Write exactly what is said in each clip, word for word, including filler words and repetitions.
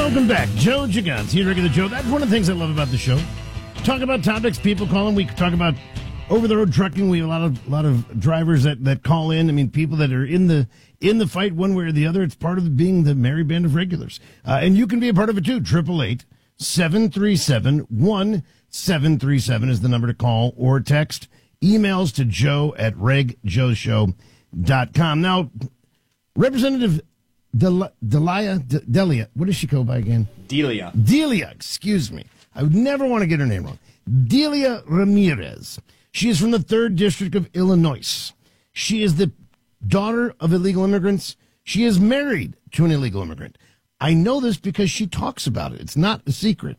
Welcome back. Joe Gigante here, regular Joe. That's one of the things I love about the show. Talk about topics people call in. We talk about over-the-road trucking. We have a lot of a lot of drivers that, that call in. I mean, people that are in the in the fight one way or the other. It's part of being the merry band of regulars. Uh, and you can be a part of it, too. triple eight, seven three seven, one seven three seven is the number to call or text. Emails to joe at reg joe show dot com. Now, Representative Del- Delia, De- Delia, what does she go by again? Delia. Delia, excuse me. I would never want to get her name wrong. Delia Ramirez. She is from the third District of Illinois. She is the daughter of illegal immigrants. She is married to an illegal immigrant. I know this because she talks about it. It's not a secret.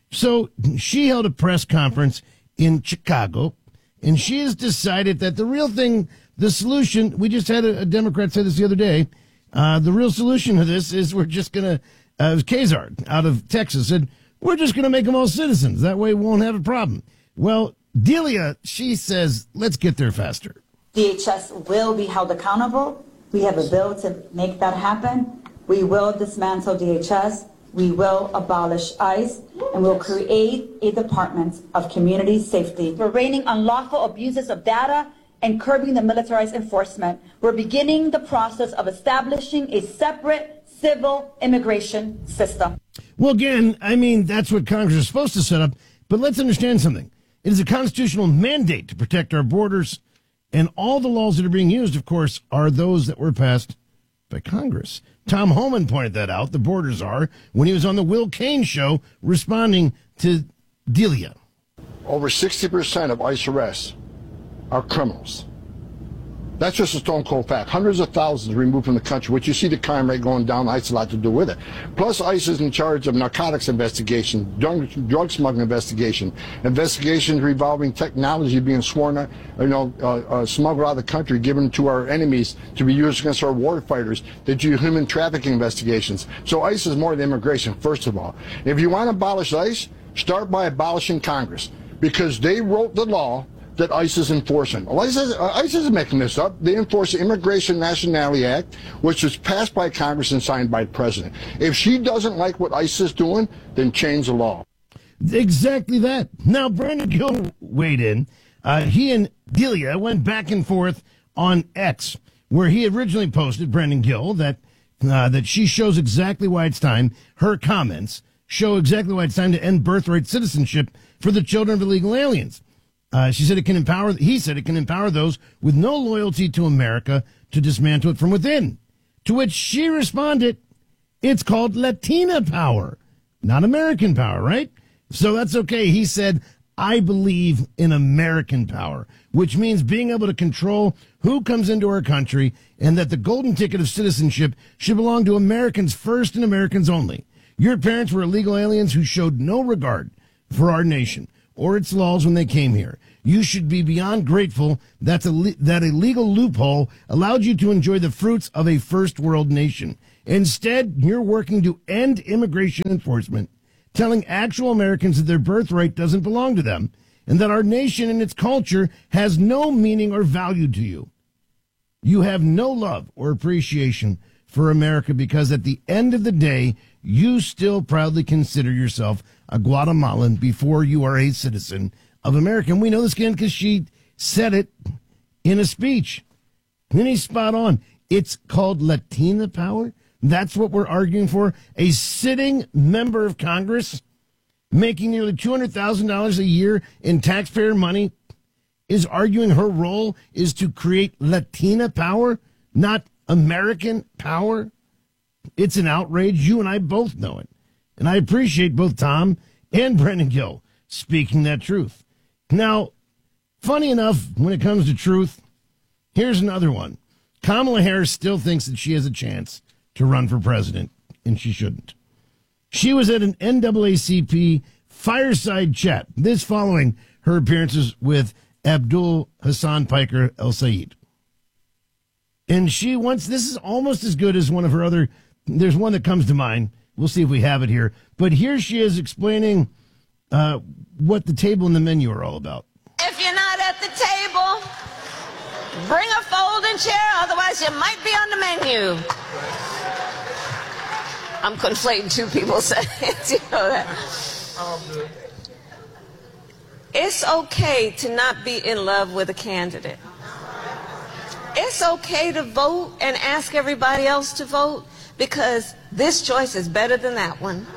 So she held a press conference in Chicago, and she has decided that the real thing, the solution, we just had a, a Democrat say this the other day, uh, the real solution to this is we're just going to, uh, it was Kazar out of Texas said, we're just going to make them all citizens. That way we won't have a problem. Well, Delia, she says, let's get there faster. D H S will be held accountable. We have a bill to make that happen. We will dismantle D H S. We will abolish ICE, and we'll create a Department of Community Safety. We're reining unlawful abuses of data and curbing the militarized enforcement. We're beginning the process of establishing a separate civil immigration system. Well, again, I mean, that's what Congress is supposed to set up, but let's understand something. It is a constitutional mandate to protect our borders, and all the laws that are being used, of course, are those that were passed by Congress. Tom Homan pointed that out, the borders are, when he was on the Will Cain show responding to Delia. Over sixty percent of ICE arrests are criminals. That's just a stone cold fact. Hundreds of thousands removed from the country, which you see the crime rate going down. ICE has a lot to do with it. Plus, ICE is in charge of narcotics investigation, drug, drug smuggling investigation, investigations revolving technology being sworn, uh, you know, uh, uh, smuggled out of the country, given to our enemies to be used against our war fighters. They do human trafficking investigations. So ICE is more than immigration, first of all. If you want to abolish ICE, start by abolishing Congress, because they wrote the law that ICE is enforcing. Well, ICE, is, uh, ICE isn't making this up. They enforce the Immigration Nationality Act, which was passed by Congress and signed by the President. If she doesn't like what ICE is doing, then change the law. Exactly that. Now, Brandon Gill weighed in. Uh, he and Delia went back and forth on X, where he originally posted, Brandon Gill, that uh, that she shows exactly why it's time, her comments show exactly why it's time to end birthright citizenship for the children of illegal aliens. Uh, she said it can empower, he said it can empower those with no loyalty to America to dismantle it from within. To which she responded, it's called Latina power, not American power, right? So that's okay. He said, I believe in American power, which means being able to control who comes into our country, and that the golden ticket of citizenship should belong to Americans first and Americans only. Your parents were illegal aliens who showed no regard for our nation or its laws when they came here. You should be beyond grateful that a, le- that a legal loophole allowed you to enjoy the fruits of a first world nation. Instead, you're working to end immigration enforcement, telling actual Americans that their birthright doesn't belong to them, and that our nation and its culture has no meaning or value to you. You have no love or appreciation for America because at the end of the day, you still proudly consider yourself a Guatemalan before you are a citizen of America. And we know this again because she said it in a speech. And he's spot on. It's called Latina power. That's what we're arguing for. A sitting member of Congress making nearly two hundred thousand dollars a year in taxpayer money is arguing her role is to create Latina power, not American power. It's an outrage. You and I both know it. And I appreciate both Tom and Brendan Gill speaking that truth. Now, funny enough, when it comes to truth, here's another one. Kamala Harris still thinks that she has a chance to run for president, and she shouldn't. She was at an N double A C P fireside chat, this following her appearances with Abdul Hassan Piker El Sayed. And she wants, this is almost as good as one of her other, there's one that comes to mind. We'll see if we have it here. But here she is explaining uh, what the table and the menu are all about. If you're not at the table, bring a folding chair, otherwise you might be on the menu. I'm conflating two people's sentences. You know that. It's okay to not be in love with a candidate. It's okay to vote and ask everybody else to vote because this choice is better than that one.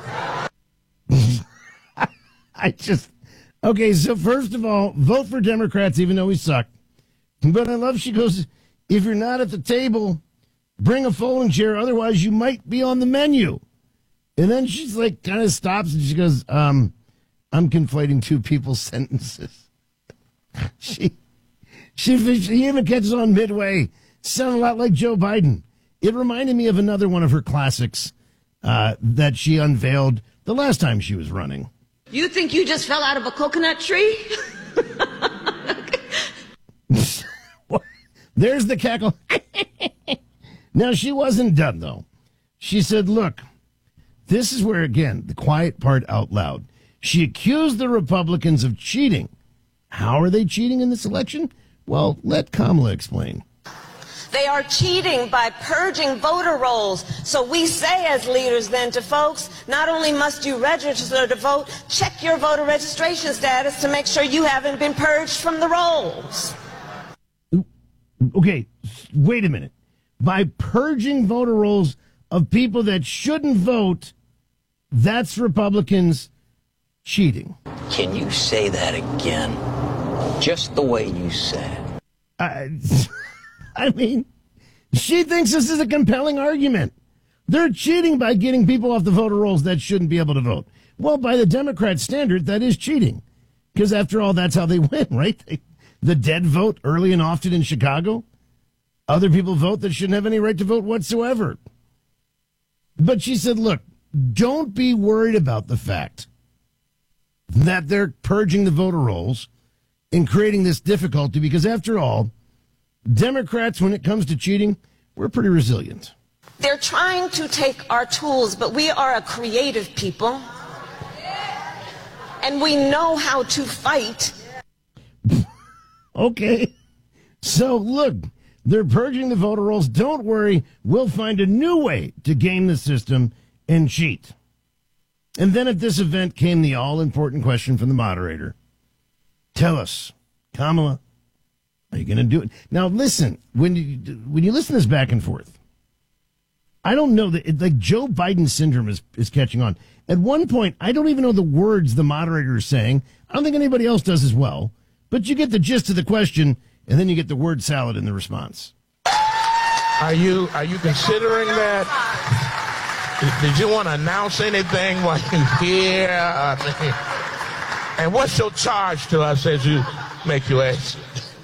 I just, okay, so first of all, vote for Democrats even though we suck. But I love she goes, if you're not at the table, bring a folding chair, otherwise you might be on the menu. And then she's like, kind of stops and she goes, um, I'm conflating two people's sentences. she, she, she even catches on midway. Sounded a lot like Joe Biden. It reminded me of another one of her classics uh, that she unveiled the last time she was running. You think you just fell out of a coconut tree? There's the cackle. Now, she wasn't done, though. She said, look, this is where, again, the quiet part out loud. She accused the Republicans of cheating. How are they cheating in this election? Well, let Kamala explain. They are cheating by purging voter rolls. So we say as leaders then to folks, not only must you register to vote, check your voter registration status to make sure you haven't been purged from the rolls. Okay, wait a minute. By purging voter rolls of people that shouldn't vote, that's Republicans cheating. Can you say that again? Just the way you said. I, I mean, she thinks this is a compelling argument. They're cheating by getting people off the voter rolls that shouldn't be able to vote. Well, by the Democrat standard, that is cheating. Because after all, that's how they win, right? They, the dead vote early and often in Chicago. Other people vote that shouldn't have any right to vote whatsoever. But she said, look, don't be worried about the fact that they're purging the voter rolls and creating this difficulty because, after all, Democrats, when it comes to cheating, we're pretty resilient. They're trying to take our tools, but we are a creative people. And we know how to fight. Okay. So, look, they're purging the voter rolls. Don't worry. We'll find a new way to game the system and cheat. And then at this event came the all-important question from the moderator. Tell us, Kamala, are you going to do it? Now, listen, when you when you listen to this back and forth, I don't know that, it, like, Joe Biden syndrome is, is catching on. At one point, I don't even know the words the moderator is saying. I don't think anybody else does as well. But you get the gist of the question, and then you get the word salad in the response. Are you are you considering that? Did you want to announce anything while you're here? I mean, and what's your charge to us as you make your exit?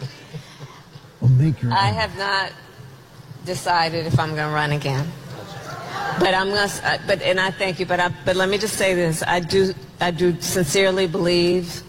Well, make your I have not decided if I'm going to run again. But I'm going to, but, and I thank you, but I, but let me just say this. I do, I do sincerely believe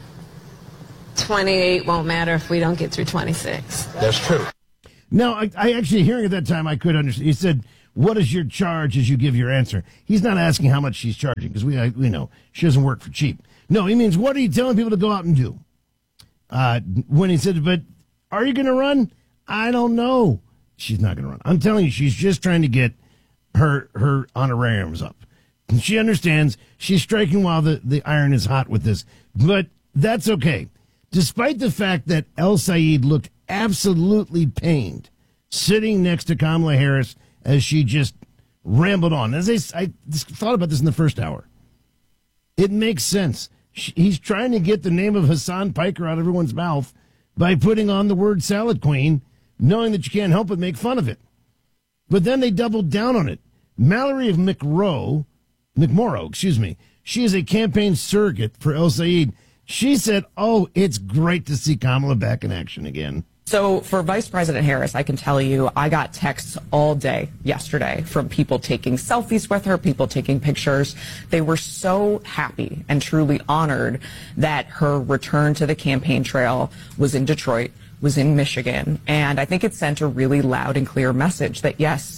twenty-eight won't matter if we don't get through twenty-six. That's true. Now, I, I actually, hearing at that time, I could understand. He said, what is your charge as you give your answer? He's not asking how much she's charging, because we, I, we know she doesn't work for cheap. No, he means, what are you telling people to go out and do? Uh, when he said, but are you going to run? I don't know. She's not going to run. I'm telling you, she's just trying to get her her honorariums up. And she understands she's striking while the, the iron is hot with this. But that's okay. Despite the fact that El Sayed looked absolutely pained sitting next to Kamala Harris as she just rambled on. As I, I thought about this in the first hour. It makes sense. She, he's trying to get the name of Hassan Piker out of everyone's mouth by putting on the word salad queen, knowing that you can't help but make fun of it. But then they doubled down on it. Mallory of McRow, McMorrow, excuse me, she is a campaign surrogate for El Sayed. She said, oh, it's great to see Kamala back in action again. So for Vice President Harris, I can tell you I got texts all day yesterday from people taking selfies with her, people taking pictures. They were so happy and truly honored that her return to the campaign trail was in Detroit, was in Michigan. And I think it sent a really loud and clear message that, yes,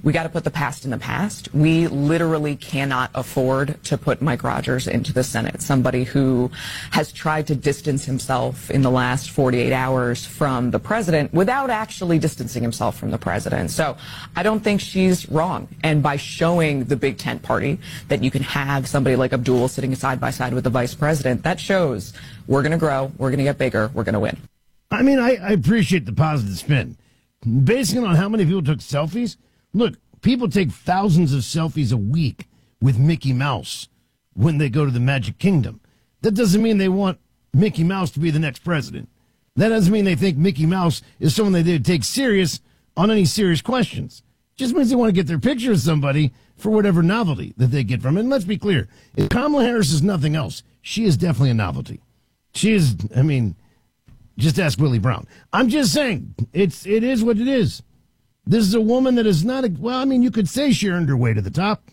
We got to put the past in the past. We literally cannot afford to put Mike Rogers into the Senate, somebody who has tried to distance himself in the last forty-eight hours from the president without actually distancing himself from the president. So I don't think she's wrong. And by showing the big tent party that you can have somebody like Abdul sitting side by side with the vice president, that shows we're going to grow, we're going to get bigger, we're going to win. I mean, I, I appreciate the positive spin. Basing it on how many people took selfies, look, people take thousands of selfies a week with Mickey Mouse when they go to the Magic Kingdom. That doesn't mean they want Mickey Mouse to be the next president. That doesn't mean they think Mickey Mouse is someone they would take serious on any serious questions. Just means they want to get their picture of somebody for whatever novelty that they get from it. And let's be clear, if Kamala Harris is nothing else, she is definitely a novelty. She is, I mean, just ask Willie Brown. I'm just saying, it's it is what it is. This is a woman that is not, a, well, I mean, you could say she earned her way to the top.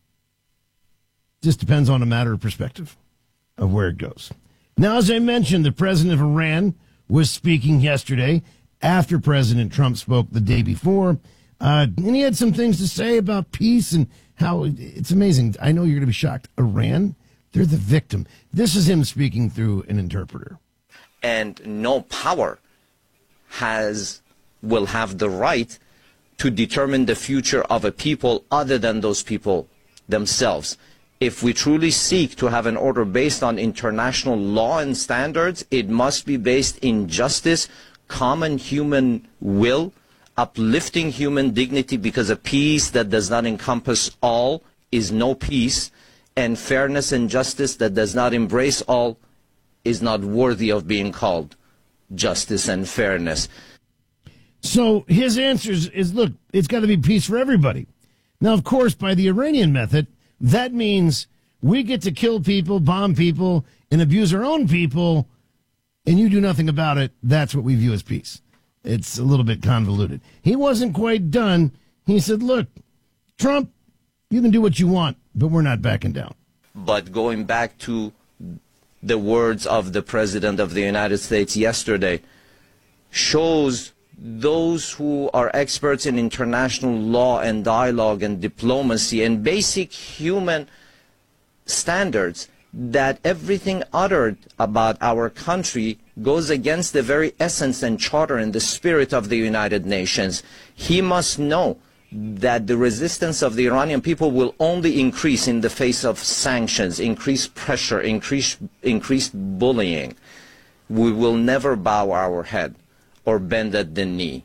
Just depends on a matter of perspective of where it goes. Now, as I mentioned, the president of Iran was speaking yesterday after President Trump spoke the day before. Uh, and he had some things to say about peace and how it's amazing. I know you're going to be shocked. Iran, they're the victim. This is him speaking through an interpreter. And no power has will have the right to determine the future of a people other than those people themselves. If we truly seek to have an order based on international law and standards, it must be based in justice, common human will, uplifting human dignity, because a peace that does not encompass all is no peace, and fairness and justice that does not embrace all is not worthy of being called justice and fairness. So his answer is, is, look, it's got to be peace for everybody. Now, of course, by the Iranian method, that means we get to kill people, bomb people, and abuse our own people, and you do nothing about it. That's what we view as peace. It's a little bit convoluted. He wasn't quite done. He said, look, Trump, you can do what you want, but we're not backing down. But going back to the words of the President of the United States yesterday, shows those who are experts in international law and dialogue and diplomacy and basic human standards that everything uttered about our country goes against the very essence and charter and the spirit of the United Nations. He must know that the resistance of the Iranian people will only increase in the face of sanctions, increased pressure, increased, increased bullying. We will never bow our head or bend at the knee.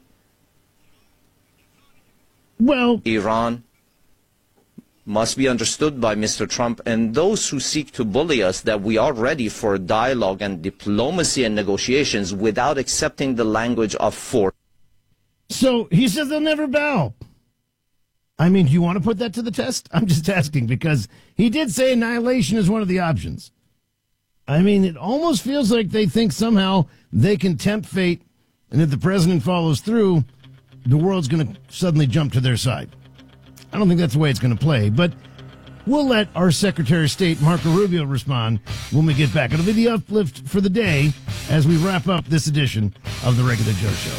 Well, Iran must be understood by Mister Trump and those who seek to bully us that we are ready for dialogue and diplomacy and negotiations without accepting the language of force. So he says they'll never bow. I mean, do you want to put that to the test? I'm just asking because he did say annihilation is one of the options. I mean, it almost feels like they think somehow they can tempt fate, and if the president follows through, the world's going to suddenly jump to their side. I don't think that's the way it's going to play, but we'll let our Secretary of State, Marco Rubio, respond when we get back. It'll be the uplift for the day as we wrap up this edition of The Regular Joe Show.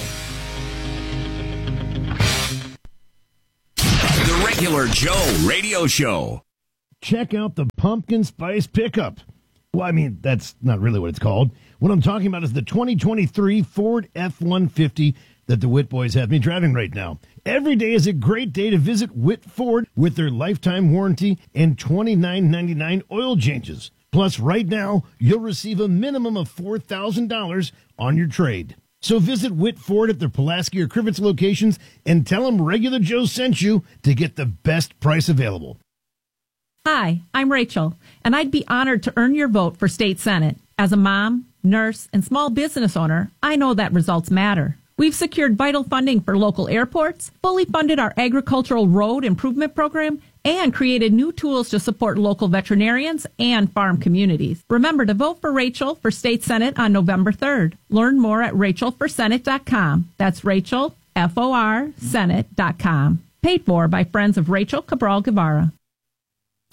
The Regular Joe Radio Show. Check out the pumpkin spice pickup. Well, I mean, that's not really what it's called. What I'm talking about is the twenty twenty-three Ford F one fifty that the Witt boys have me driving right now. Every day is a great day to visit Witt Ford with their lifetime warranty and twenty-nine ninety-nine oil changes. Plus, right now, you'll receive a minimum of four thousand dollars on your trade. So visit Witt Ford at their Pulaski or Crivets locations and tell them Regular Joe sent you to get the best price available. Hi, I'm Rachel, and I'd be honored to earn your vote for state senate. As a mom, nurse, and small business owner, I know that results matter. We've secured vital funding for local airports, fully funded our agricultural road improvement program, and created new tools to support local veterinarians and farm communities. Remember to vote for Rachel for State Senate on November third. Learn more at rachel for senate dot com. That's Rachel, F O R, Senate dot com. Paid for by Friends of Rachel Cabral Guevara.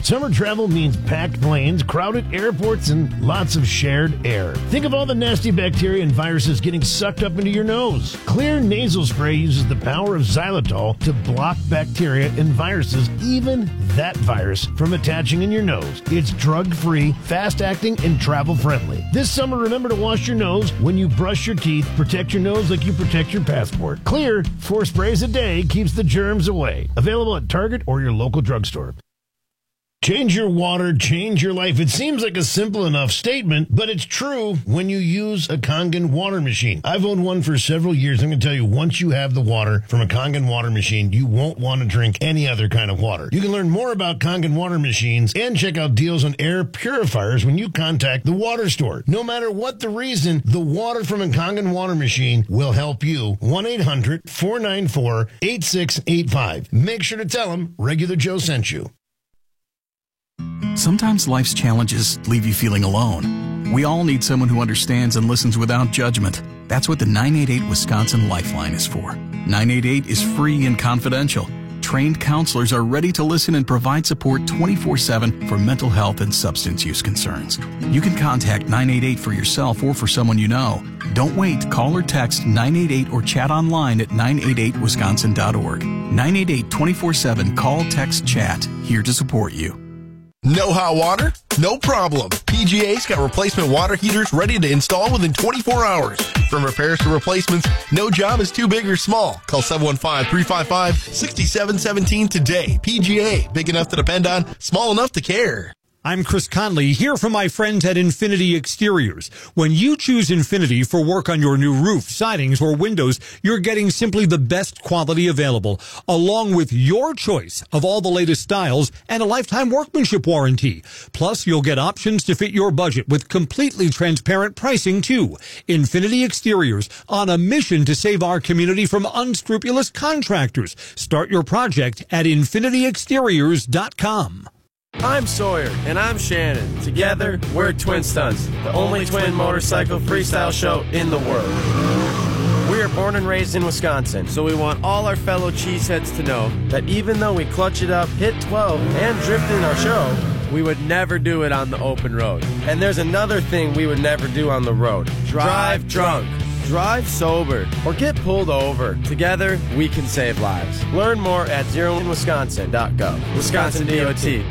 Summer travel means packed planes, crowded airports, and lots of shared air. Think of all the nasty bacteria and viruses getting sucked up into your nose. Clear nasal spray uses the power of xylitol to block bacteria and viruses, even that virus, from attaching in your nose. It's drug-free, fast-acting, and travel-friendly. This summer, remember to wash your nose when you brush your teeth. Protect your nose like you protect your passport. Clear, four sprays a day keeps the germs away. Available at Target or your local drugstore. Change your water, change your life. It seems like a simple enough statement, but it's true when you use a Kangen water machine. I've owned one for several years. I'm going to tell you, once you have the water from a Kangen water machine, you won't want to drink any other kind of water. You can learn more about Kangen water machines and check out deals on air purifiers when you contact the water store. No matter what the reason, the water from a Kangen water machine will help you. one eight hundred four nine four eight six eight five. Make sure to tell them Regular Joe sent you. Sometimes life's challenges leave you feeling alone. We all need someone who understands and listens without judgment. That's what the nine eight eight Wisconsin Lifeline is for. nine eight eight is free and confidential. Trained counselors are ready to listen and provide support twenty-four seven for mental health and substance use concerns. You can contact nine eight eight for yourself or for someone you know. Don't wait. Call or text nine eight eight or chat online at nine eight eight wisconsin dot org. nine eight eight twenty-four seven Call, Text, Chat. Here to support you. No hot water? No problem. P G A's got replacement water heaters ready to install within twenty-four hours. From repairs to replacements, no job is too big or small. Call seven one five, three five five, six seven one seven today. P G A, big enough to depend on, small enough to care. I'm Chris Conley, here from my friends at Infinity Exteriors. When you choose Infinity for work on your new roof, sidings, or windows, you're getting simply the best quality available, along with your choice of all the latest styles and a lifetime workmanship warranty. Plus, you'll get options to fit your budget with completely transparent pricing, too. Infinity Exteriors, on a mission to save our community from unscrupulous contractors. Start your project at infinity exteriors dot com. I'm Sawyer, and I'm Shannon. Together, we're Twin Stunts, the only twin motorcycle freestyle show in the world. We are born and raised in Wisconsin, so we want all our fellow cheeseheads to know that even though we clutch it up, hit twelve, and drift in our show, we would never do it on the open road. And there's another thing we would never do on the road. Drive drunk. Drive sober, or get pulled over. Together, we can save lives. Learn more at zero in wisconsin dot gov. Wisconsin D O T.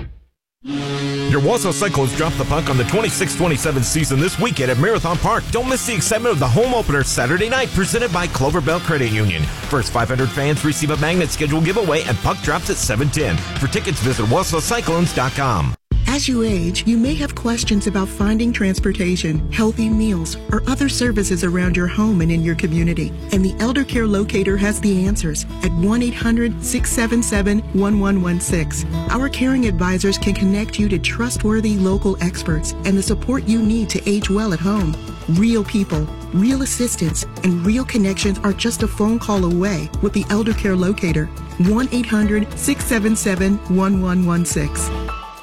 Your Wausau Cyclones drop the puck on the twenty-six twenty-seven season this weekend at Marathon Park. Don't miss the excitement of the home opener Saturday night, presented by Clover Bell Credit Union. First five hundred fans receive a magnet schedule giveaway, and puck drops at seven ten. For tickets, visit wausau cyclones dot com. As you age, you may have questions about finding transportation, healthy meals, or other services around your home and in your community. And the Elder Care Locator has the answers at one eight hundred six seven seven one one one six. Our caring advisors can connect you to trustworthy local experts and the support you need to age well at home. Real people, real assistance, and real connections are just a phone call away with the Elder Care Locator. one eight hundred six seven seven one one one six.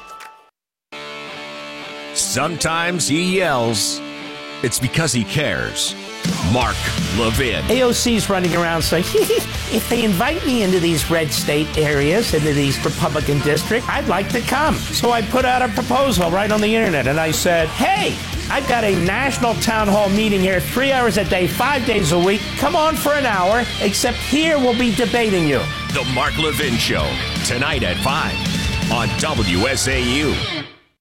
Sometimes he yells. It's because he cares. Mark Levin. A O C's running around saying, if they invite me into these red state areas, into these Republican districts, I'd like to come. So I put out a proposal right on the internet, and I said, hey, I've got a national town hall meeting here three hours a day, five days a week. Come on for an hour, except here we'll be debating you. The Mark Levin Show, tonight at five on W S A U.